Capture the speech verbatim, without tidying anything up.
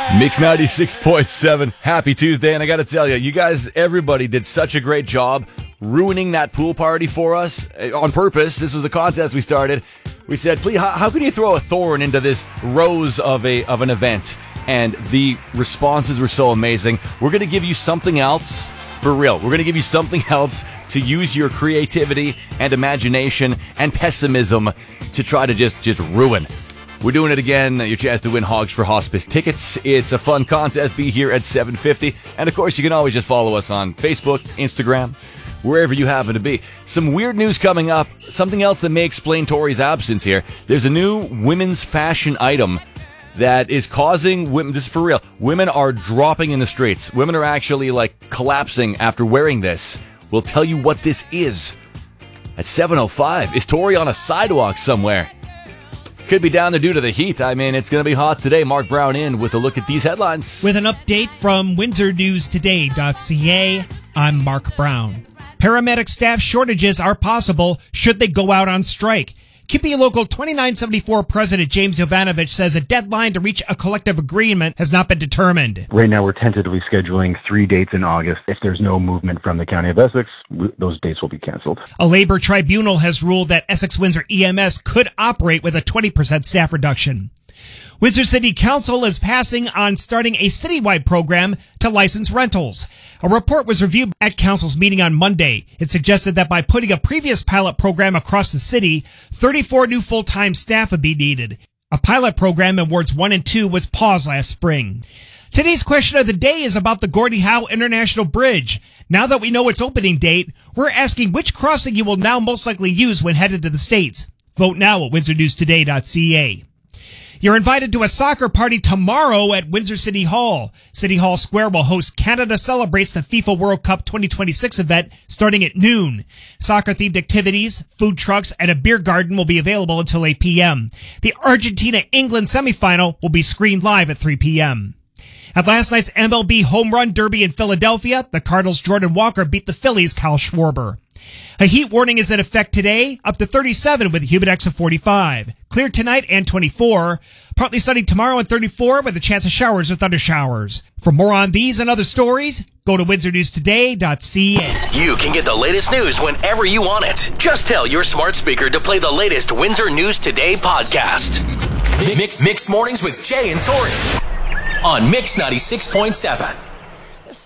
Mix ninety-six point seven. Happy Tuesday. And I got to tell you, you guys, everybody did such a great job ruining that pool party for us on purpose. This was a contest we started. We said, please, how, how can you throw a thorn into this rose of a of an event? And the responses were so amazing. We're going to give you something else for real. We're going to give you something else to use your creativity and imagination and pessimism to try to just, just ruin. We're doing it again. Your chance to win Hogs for Hospice tickets. It's a fun contest. Be here at seven fifty. And of course, you can always just follow us on Facebook, Instagram, wherever you happen to be. Some weird news coming up. Something else that may explain Tori's absence here. There's a new women's fashion item that is causing women, this is for real, women are dropping in the streets. Women are actually like collapsing after wearing this. We'll tell you what this is at seven oh five. Is Tori on a sidewalk somewhere? Could be down there due to the heat. I mean, it's going to be hot today. Mark Brown in with a look at these headlines. With an update from Windsor News Today dot C A, I'm Mark Brown. Paramedic staff shortages are possible should they go out on strike. Q P Local twenty-nine seventy-four President James Jovanovich says a deadline to reach a collective agreement has not been determined. Right now we're tentatively scheduling three dates in August. If there's no movement from the County of Essex, w- those dates will be canceled. A labor tribunal has ruled that Essex Windsor E M S could operate with a twenty percent staff reduction. Windsor City Council is passing on starting a citywide program to license rentals. A report was reviewed at Council's meeting on Monday. It suggested that by putting a previous pilot program across the city, thirty-four new full-time staff would be needed. A pilot program in Wards one and two was paused last spring. Today's question of the day is about the Gordie Howe International Bridge. Now that we know its opening date, we're asking which crossing you will now most likely use when headed to the States. Vote now at Windsor News Today dot C A. You're invited to a soccer party tomorrow at Windsor City Hall. City Hall Square will host Canada Celebrates the FIFA World Cup twenty twenty-six event starting at noon. Soccer-themed activities, food trucks, and a beer garden will be available until eight p.m. The Argentina-England semifinal will be screened live at three p.m. At last night's M L B Home Run Derby in Philadelphia, the Cardinals' Jordan Walker beat the Phillies' Kyle Schwarber. A heat warning is in effect today, up to thirty-seven with a humid index of forty-five. Clear tonight and twenty-four. Partly sunny tomorrow and thirty-four with a chance of showers or thundershowers. For more on these and other stories, go to Windsor News Today dot C A. You can get the latest news whenever you want it. Just tell your smart speaker to play the latest Windsor News Today podcast. Mix, Mix Mornings with Jay and Tori on Mix ninety-six point seven.